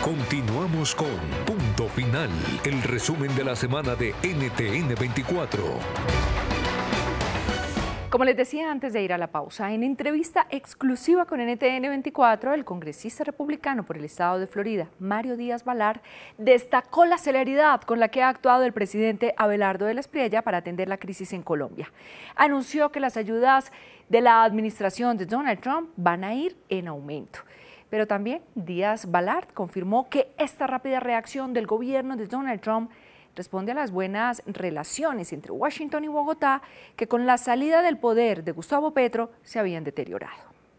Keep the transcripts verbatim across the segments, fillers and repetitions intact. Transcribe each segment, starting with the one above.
Continuamos con Punto Final, el resumen de la semana de N T N veinticuatro. Como les decía antes de ir a la pausa, en entrevista exclusiva con N T N veinticuatro, el congresista republicano por el estado de Florida, Mario Díaz-Balart, destacó la celeridad con la que ha actuado el presidente Abelardo de la Espriella para atender la crisis en Colombia. Anunció que las ayudas de la administración de Donald Trump van a ir en aumento. Pero también Díaz-Balart confirmó que esta rápida reacción del gobierno de Donald Trump responde a las buenas relaciones entre Washington y Bogotá, que con la salida del poder de Gustavo Petro se habían deteriorado.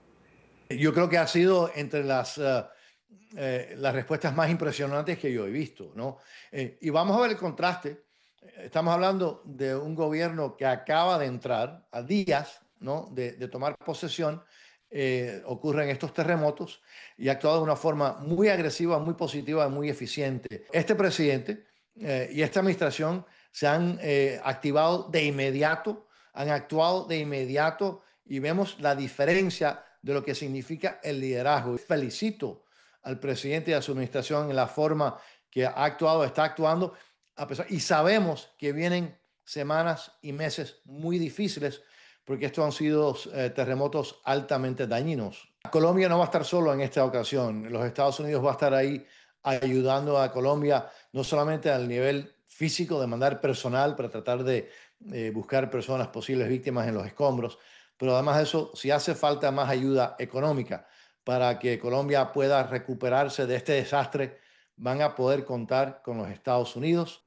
Yo creo que ha sido entre las, uh, eh, las respuestas más impresionantes que yo he visto, ¿no? Eh, y vamos a ver el contraste. Estamos hablando de un gobierno que acaba de entrar a días, ¿no?, de, de tomar posesión. Eh, ocurren estos terremotos y ha actuado de una forma muy agresiva, muy positiva, muy eficiente. Este presidente Eh, y esta administración se han eh, activado de inmediato, han actuado de inmediato y vemos la diferencia de lo que significa el liderazgo. Felicito al presidente y a su administración en la forma que ha actuado, está actuando, a pesar, y sabemos que vienen semanas y meses muy difíciles porque estos han sido eh, terremotos altamente dañinos. Colombia no va a estar solo en esta ocasión. Los Estados Unidos va a estar ahí ayudando a Colombia, no solamente al nivel físico de mandar personal para tratar de eh, buscar personas posibles víctimas en los escombros, pero además de eso, si hace falta más ayuda económica para que Colombia pueda recuperarse de este desastre, van a poder contar con los Estados Unidos.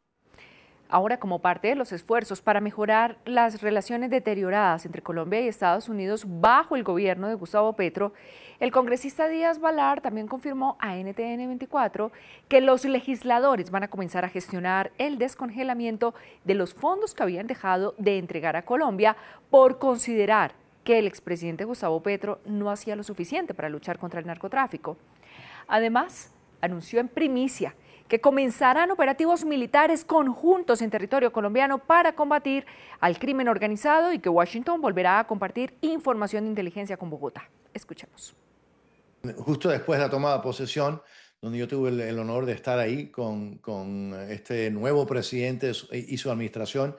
Ahora, como parte de los esfuerzos para mejorar las relaciones deterioradas entre Colombia y Estados Unidos bajo el gobierno de Gustavo Petro, el congresista Díaz-Balart también confirmó a N T N veinticuatro que los legisladores van a comenzar a gestionar el descongelamiento de los fondos que habían dejado de entregar a Colombia por considerar que el expresidente Gustavo Petro no hacía lo suficiente para luchar contra el narcotráfico. Además, anunció en primicia que comenzarán operativos militares conjuntos en territorio colombiano para combatir al crimen organizado y que Washington volverá a compartir información de inteligencia con Bogotá. Escuchemos. Justo después de la toma de posesión, donde yo tuve el, el honor de estar ahí con, con este nuevo presidente y su administración,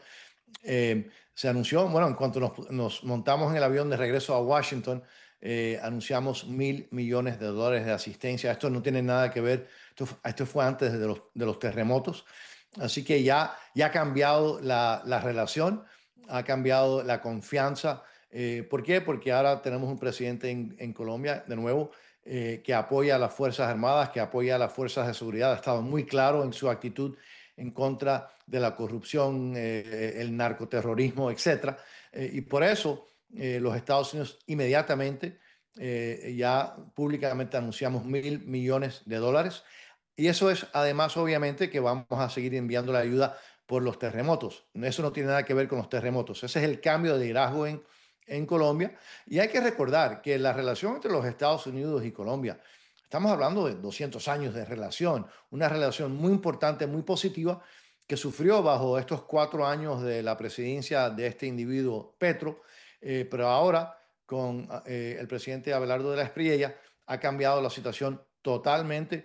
eh, se anunció, bueno, en cuanto nos, nos montamos en el avión de regreso a Washington, Eh, anunciamos mil millones de dólares de asistencia. Esto no tiene nada que ver, esto, esto fue antes de los, de los terremotos, así que ya, ya ha cambiado la, la relación, ha cambiado la confianza. Eh, ¿Por qué? Porque ahora tenemos un presidente en, en Colombia, de nuevo, eh, que apoya a las Fuerzas Armadas, que apoya a las Fuerzas de Seguridad. Ha estado muy claro en su actitud en contra de la corrupción, eh, el narcoterrorismo, etcétera. Eh, y por eso Eh, los Estados Unidos inmediatamente, eh, ya públicamente anunciamos mil millones de dólares. Y eso es además, obviamente, que vamos a seguir enviando la ayuda por los terremotos. Eso no tiene nada que ver con los terremotos. Ese es el cambio de liderazgo en, en Colombia. Y hay que recordar que la relación entre los Estados Unidos y Colombia, estamos hablando de doscientos años de relación, una relación muy importante, muy positiva, que sufrió bajo estos cuatro años de la presidencia de este individuo Petro. Eh, pero ahora, con eh, el presidente Abelardo de la Espriella, ha cambiado la situación totalmente.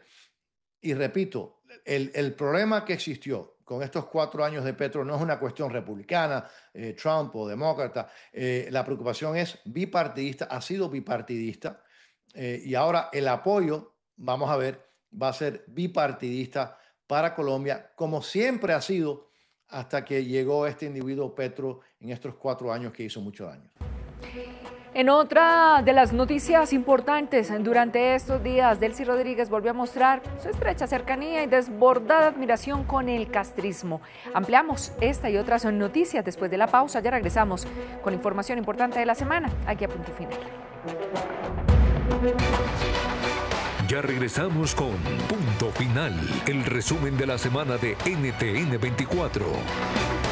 Y repito, el, el problema que existió con estos cuatro años de Petro no es una cuestión republicana, eh, Trump o demócrata. Eh, la preocupación es bipartidista, ha sido bipartidista. Eh, y ahora el apoyo, vamos a ver, va a ser bipartidista para Colombia, como siempre ha sido hasta que llegó este individuo Petro en estos cuatro años que hizo mucho daño. En otra de las noticias importantes durante estos días, Delcy Rodríguez volvió a mostrar su estrecha cercanía y desbordada admiración con el castrismo. Ampliamos esta y otras noticias después de la pausa. Ya regresamos con información importante de la semana, aquí a Punto Final. Ya regresamos con Punto Final, el resumen de la semana de N T N veinticuatro.